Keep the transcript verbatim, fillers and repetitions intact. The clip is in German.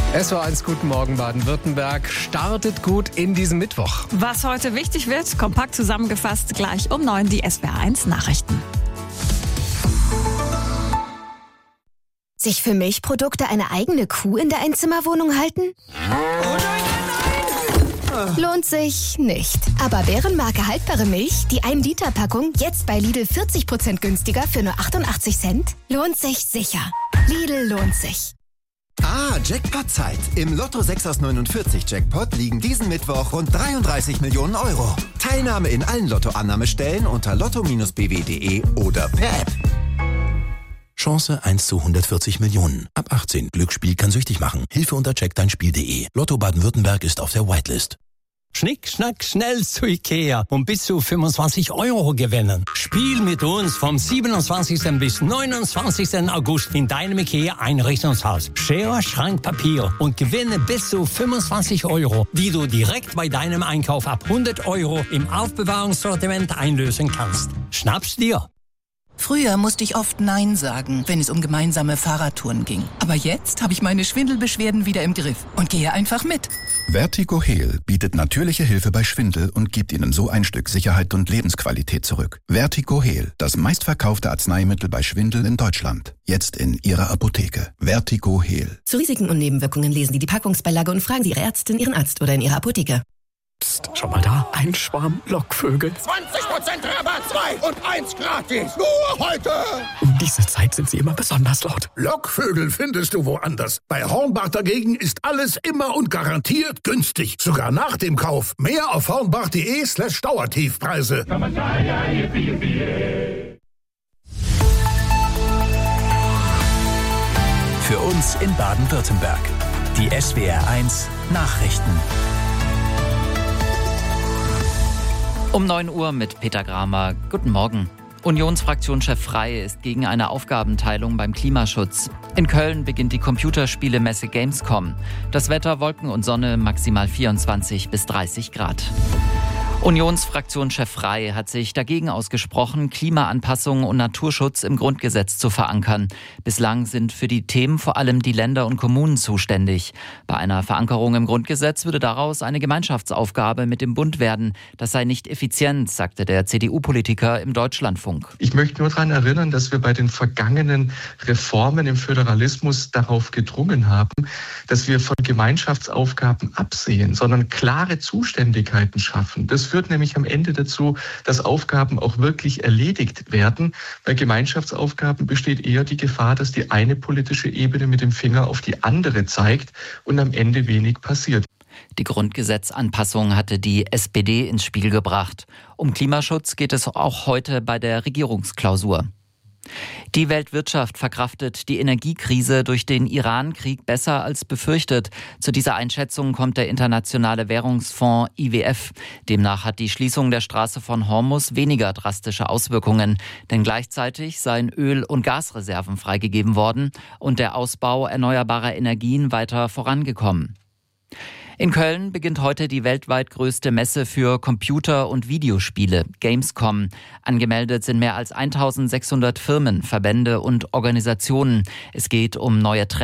S W R eins, guten Morgen Baden-Württemberg, startet gut in diesen Mittwoch. Was heute wichtig wird, kompakt zusammengefasst, gleich um neun die S W R eins Nachrichten. Sich für Milchprodukte eine eigene Kuh in der Einzimmerwohnung halten? Oh nein, nein, nein! Lohnt sich nicht. Aber Bärenmarke haltbare Milch, die ein Liter Packung, jetzt bei Lidl vierzig Prozent günstiger für nur achtundachtzig Cent? Lohnt sich sicher. Lidl lohnt sich. Ah, Jackpot-Zeit. Im Lotto sechs aus neunundvierzig Jackpot liegen diesen Mittwoch rund dreiunddreißig Millionen Euro. Teilnahme in allen Lottoannahmestellen unter lotto Bindestrich b w punkt d e oder per App. Chance eins zu hundertvierzig Millionen. Ab achtzehn. Glücksspiel kann süchtig machen. Hilfe unter check dein Spiel punkt d e. Lotto Baden-Württemberg ist auf der Whitelist. Schnick, schnack, schnell zu Ikea und bis zu fünfundzwanzig Euro gewinnen. Spiel mit uns vom siebenundzwanzigsten bis neunundzwanzigsten August in deinem Ikea-Einrichtungshaus. Schere, Schrank, Papier und gewinne bis zu fünfundzwanzig Euro, die du direkt bei deinem Einkauf ab hundert Euro im Aufbewahrungssortiment einlösen kannst. Schnapp's dir! Früher musste ich oft Nein sagen, wenn es um gemeinsame Fahrradtouren ging. Aber jetzt habe ich meine Schwindelbeschwerden wieder im Griff und gehe einfach mit. Vertigo Heal bietet natürliche Hilfe bei Schwindel und gibt Ihnen so ein Stück Sicherheit und Lebensqualität zurück. Vertigo Heal, das meistverkaufte Arzneimittel bei Schwindel in Deutschland. Jetzt in Ihrer Apotheke. Vertigo Heal. Zu Risiken und Nebenwirkungen lesen Sie die Packungsbeilage und fragen Sie Ihre Ärztin, Ihren Arzt oder in Ihrer Apotheke. Psst, schau mal da, ein Schwarm Lockvögel. zwanzig Prozent Rabatt, zwei und eins gratis. Nur heute. Um diese Zeit sind sie immer besonders laut. Lockvögel findest du woanders. Bei Hornbach dagegen ist alles immer und garantiert günstig. Sogar nach dem Kauf. Mehr auf hornbach punkt de slash Dauertiefpreise. Für uns in Baden-Württemberg. Die S W R eins Nachrichten. Um neun Uhr mit Peter Gramer. Guten Morgen. Unionsfraktionschef Frey ist gegen eine Aufgabenteilung beim Klimaschutz. In Köln beginnt die Computerspielemesse Gamescom. Das Wetter Wolken und Sonne, maximal vierundzwanzig bis dreißig Grad. Unionsfraktionschef Frey hat sich dagegen ausgesprochen, Klimaanpassung und Naturschutz im Grundgesetz zu verankern. Bislang sind für die Themen vor allem die Länder und Kommunen zuständig. Bei einer Verankerung im Grundgesetz würde daraus eine Gemeinschaftsaufgabe mit dem Bund werden. Das sei nicht effizient, sagte der C D U-Politiker im Deutschlandfunk. Ich möchte nur daran erinnern, dass wir bei den vergangenen Reformen im Föderalismus darauf gedrungen haben, dass wir von Gemeinschaftsaufgaben absehen, sondern klare Zuständigkeiten schaffen. Das führt nämlich am Ende dazu, dass Aufgaben auch wirklich erledigt werden. Bei Gemeinschaftsaufgaben besteht eher die Gefahr, dass die eine politische Ebene mit dem Finger auf die andere zeigt und am Ende wenig passiert. Die Grundgesetzanpassung hatte die S P D ins Spiel gebracht. Um Klimaschutz geht es auch heute bei der Regierungsklausur. Die Weltwirtschaft verkraftet die Energiekrise durch den Iran-Krieg besser als befürchtet. Zu dieser Einschätzung kommt der Internationale Währungsfonds I W F. Demnach hat die Schließung der Straße von Hormuz weniger drastische Auswirkungen. Denn gleichzeitig seien Öl- und Gasreserven freigegeben worden und der Ausbau erneuerbarer Energien weiter vorangekommen. In Köln beginnt heute die weltweit größte Messe für Computer- und Videospiele, Gamescom. Angemeldet sind mehr als eintausendsechshundert Firmen, Verbände und Organisationen. Es geht um neue Trends